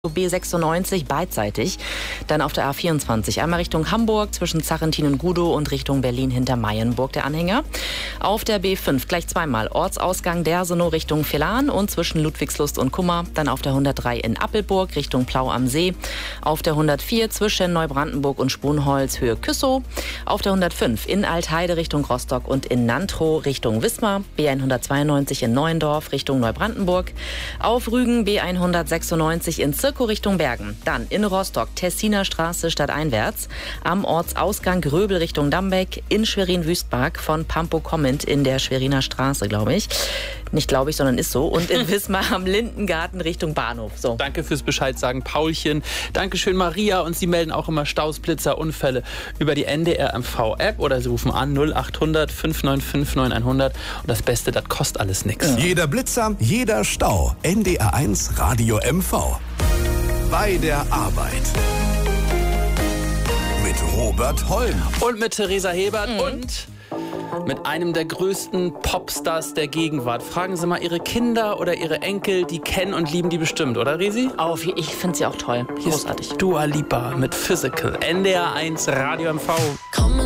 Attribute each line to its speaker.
Speaker 1: B96 beidseitig. Dann auf der A24 einmal Richtung Hamburg zwischen Zachentin und Gudow und Richtung Berlin hinter Mayenburg der Anhänger. Auf der B5 gleich zweimal Ortsausgang Dersenow Richtung Villahn und zwischen Ludwigslust und Kummer. Dann auf der 103 in Appelburg Richtung Plau am See. Auf der 104 zwischen Neubrandenburg und Sponholz Höhe Küssow. Auf der 105 in Altheide Richtung Rostock und in Nantrow Richtung Wismar. B192 in Neuendorf Richtung Neubrandenburg. Auf Rügen B196 in Zirkow Richtung Bergen. Dann in Rostock Tessiner Straße stadteinwärts. Am Ortsausgang Gröbel Richtung Dambeck. In Schwerin-Wüstmark von Pampo-Kommend in der Schweriner Straße, glaube ich. Nicht glaube ich, sondern ist so. Und in Wismar am Lindengarten Richtung Bahnhof. So.
Speaker 2: Danke fürs Bescheid sagen, Paulchen. Dankeschön, Maria. Und Sie melden auch immer Staus, Blitzer, Unfälle über die NDR MV-App oder Sie rufen an 0800 595 9100. Und das Beste, das kostet alles nichts.
Speaker 3: Ja. Jeder Blitzer, jeder Stau. NDR1 Radio MV. Bei der Arbeit. Mit Robert Holm.
Speaker 2: Und mit Theresa Hebert und mit einem der größten Popstars der Gegenwart. Fragen Sie mal Ihre Kinder oder Ihre Enkel, die kennen und lieben die bestimmt, oder Resi?
Speaker 1: Ich finde sie auch toll.
Speaker 2: Großartig. Dua Lipa mit Physical. NDR1 Radio MV.